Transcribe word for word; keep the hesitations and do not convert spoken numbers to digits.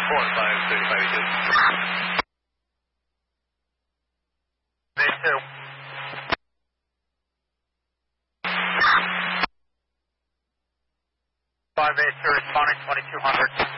four five thirty-five two. Base two. five eight two responding twenty-two hundred.